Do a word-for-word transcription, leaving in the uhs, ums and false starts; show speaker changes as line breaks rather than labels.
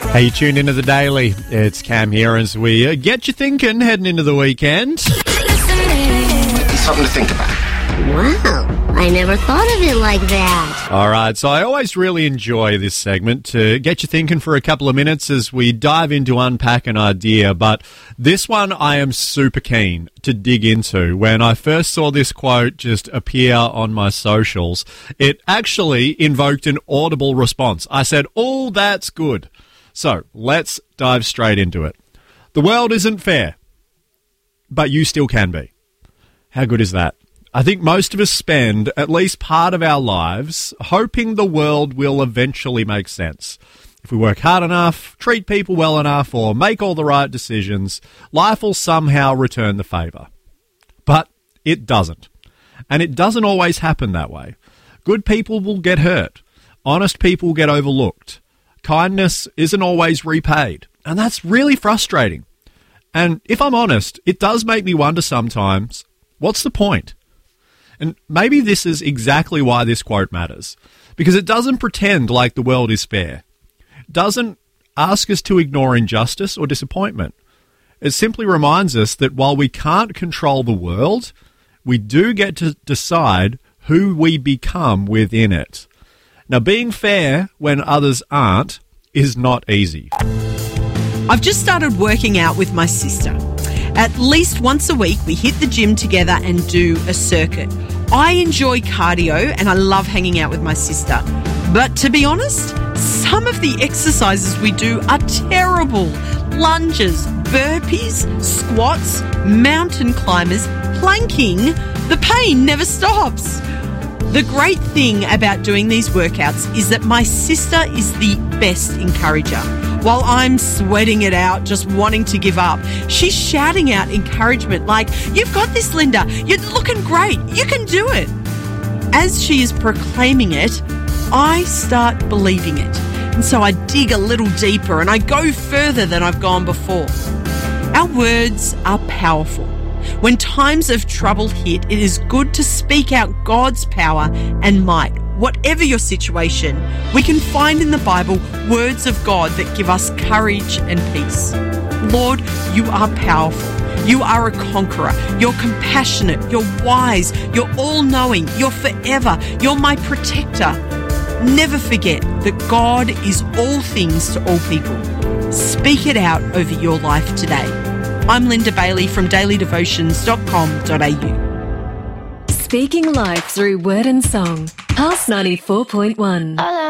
Hey, you tuned into the Daily. It's Cam here as we uh, get you thinking heading into the weekend.
Something to think about.
Wow, I never thought of it like that.
All right, so I always really enjoy this segment to get you thinking for a couple of minutes as we dive into unpack an idea, but this one I am super keen to dig into. When I first saw this quote just appear on my socials, it actually invoked an audible response. I said, oh, that's good. So let's dive straight into it. The world isn't fair, but you still can be. How good is that? I think most of us spend at least part of our lives hoping the world will eventually make sense. If we work hard enough, treat people well enough, or make all the right decisions, life will somehow return the favour. But it doesn't. And it doesn't always happen that way. Good people will get hurt. Honest people get overlooked. Kindness isn't always repaid. And that's really frustrating. And if I'm honest, it does make me wonder sometimes, what's the point? And maybe this is exactly why this quote matters. Because it doesn't pretend like the world is fair. It doesn't ask us to ignore injustice or disappointment. It simply reminds us that while we can't control the world, we do get to decide who we become within it. Now, being fair when others aren't is not easy.
I've just started working out with my sister. At least once a week, we hit the gym together and do a circuit. I enjoy cardio and I love hanging out with my sister. But to be honest, some of the exercises we do are terrible. Lunges, burpees, squats, mountain climbers, planking. The pain never stops. The great thing about doing these workouts is that my sister is the best encourager. While I'm sweating it out, just wanting to give up, she's shouting out encouragement like, "You've got this, Linda. You're looking great. You can do it." As she is proclaiming it, I start believing it. And so I dig a little deeper and I go further than I've gone before. Our words are powerful. When times of trouble hit, it is good to speak out God's power and might. Whatever your situation, we can find in the Bible words of God that give us courage and peace. Lord, you are powerful. You are a conqueror. You're compassionate. You're wise. You're all-knowing. You're forever. You're my protector. Never forget that God is all things to all people. Speak it out over your life today. I'm Linda Bailey from daily devotions dot com dot a u.
Speaking life through word and song. Pulse ninety-four point one.